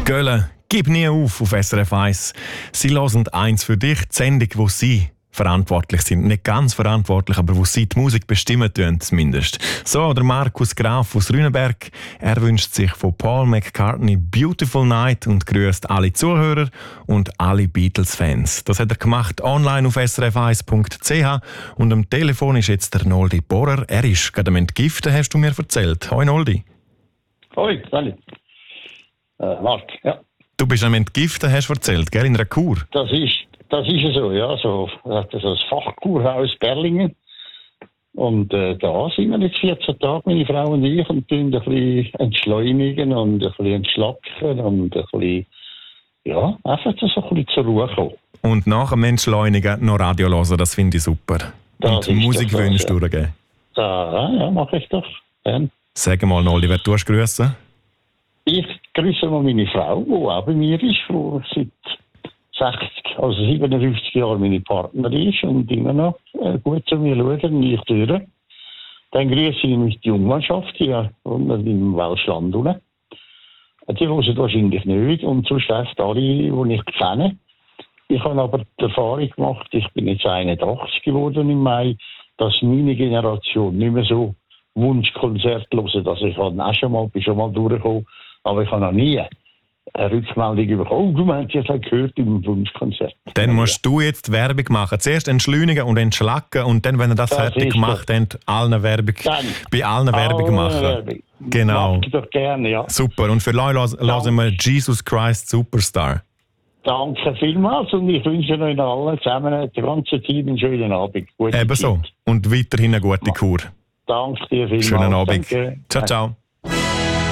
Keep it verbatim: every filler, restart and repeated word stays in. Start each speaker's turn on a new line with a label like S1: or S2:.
S1: Gölle, gib nie auf auf S R F eins. Sie hören eins für dich, die Sendung, wo Sie verantwortlich sind. Nicht ganz verantwortlich, aber wo Sie die Musik bestimmen tun, zumindest. So, der Markus Graf aus Rüneberg. Er wünscht sich von Paul McCartney «Beautiful Night» und grüßt alle Zuhörer und alle Beatles-Fans. Das hat er gemacht online auf s r f eins punkt c h und am Telefon ist jetzt der Noldi Bohrer. Er ist gerade am Entgiften, hast du mir erzählt. Hoi Noldi.
S2: Hoi, Sally. Äh, Marc, ja.
S1: Du bist am Entgiften, hast du erzählt, gell, in einer Kur?
S2: Das ist, das ist so, ja. So, das ist das Fachkurhaus Berlingen. Und äh, da sind wir jetzt vierzehn Tage, meine Frau und ich, und tun ein bisschen entschleunigen und ein bisschen entschlacken und ein bisschen, ja, einfach so ein bisschen zur Ruhe kommen.
S1: Und nach dem Entschleunigen noch Radio hören, das finde ich super.
S2: Das
S1: und Musikwünsche
S2: ja.
S1: durchgeben.
S2: Ja, ja, mache ich doch. Ja.
S1: Sag mal, Noldi, wer tust du grüßen?
S2: Ich grüße mal meine Frau, die auch bei mir ist, die seit sechzig, also siebenundfünfzig Jahren meine Partnerin ist und immer noch äh, gut zu mir schaut und ich durch. Dann grüße ich die Jungmannschaft hier unten im Welschland unten. Die hören wahrscheinlich nicht und sonst echt alle, die ich kenne. Ich habe aber die Erfahrung gemacht, ich bin jetzt einundachtzig geworden im Mai, dass meine Generation nicht mehr so Wunschkonzert hören. Also ich habe auch schon mal, bin schon mal durchgekommen, aber ich habe noch nie eine Rückmeldung bekommen. Oh, du meinst, ich habe gehört im Wunschkonzert.
S1: Dann musst du jetzt Werbung machen. Zuerst entschleunigen und entschlacken und dann, wenn ihr das, das fertig gemacht habt, allen Werbung,
S2: dann
S1: bei allen Werbung machen.
S2: Werbung.
S1: Genau.
S2: Mach ich doch gerne, ja.
S1: Super. Und für Leute hören wir Jesus Christ Superstar.
S2: Danke vielmals und ich wünsche euch allen zusammen, der ganzen Team, einen schönen Abend. Gute
S1: Ebenso.
S2: Zeit.
S1: Und weiterhin eine gute Kur.
S2: Danke dir vielmals.
S1: Schönen Abend.
S2: Danke.
S1: Ciao, ciao.